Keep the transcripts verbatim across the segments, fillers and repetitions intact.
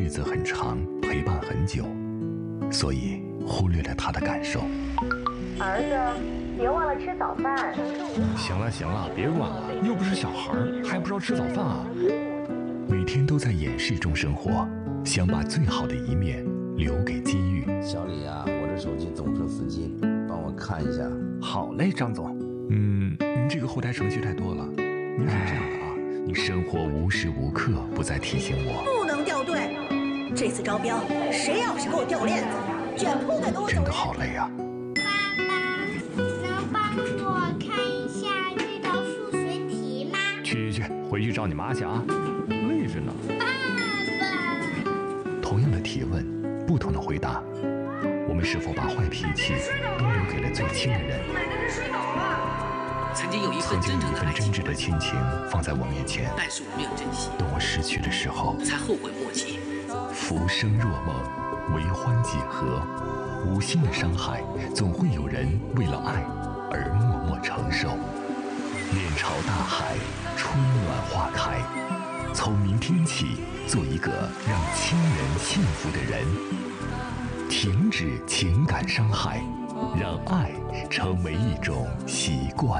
日子很长，陪伴很久，所以忽略了他的感受。 儿子，别忘了吃早饭。 行了行了，别管了，又不是小孩，还不知道吃早饭啊？ 每天都在掩饰中生活，想把最好的一面留给机遇。 小李啊，我这手机总出司机，帮我看一下。 好嘞，张总。 嗯，您这个后台程序太多了。您是这样的啊，你生活无时无刻不在提醒我， 不能掉队。这次招标，谁要是给我掉链子，卷铺盖给我走人。 真的好累啊。 能帮我看一下这道数学题吗？ 去去去，回去找你妈去啊，累着呢。 爸爸。 同样的提问，不同的回答，我们是否把坏脾气都留给了最亲的人？ 曾经有一份曾经有一份真真挚的亲情放在我面前， 但是我没有珍惜， 等我失去的时候， 才后悔莫及。 浮生若梦，为欢几何？无心的伤害，总会有人为了爱而默默承受。面朝大海，春暖花开。从明天起，做一个让亲人幸福的人。停止情感伤害，让爱成为一种习惯。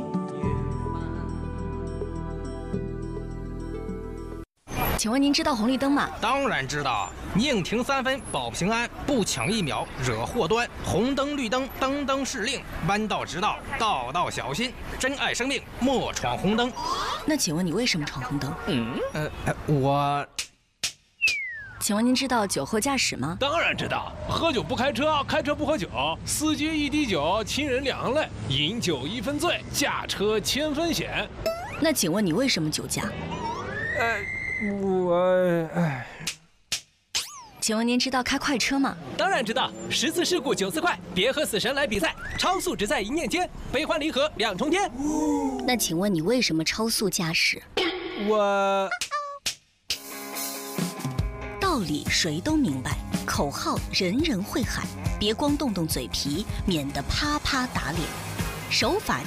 请问您知道红绿灯吗？ 当然知道，宁停三分保平安，不抢一秒惹祸端。红灯绿灯，灯灯是令，弯道直道，道道小心。珍爱生命，莫闯红灯。 那请问你为什么闯红灯？ 嗯，呃，我。 请问您知道酒后驾驶吗？ 当然知道，喝酒不开车，开车不喝酒，司机一滴酒，亲人两行泪，饮酒一分醉，驾车千分险。 那请问你为什么酒驾？ 呃。我哎， 请问您知道开快车吗？ 当然知道，十次事故九次快，别和死神来比赛，超速只在一念间，悲欢离合两重天。 那请问你为什么超速驾驶？ 我道理谁都明白，口号人人会喊，别光动动嘴皮，免得啪啪打脸。守法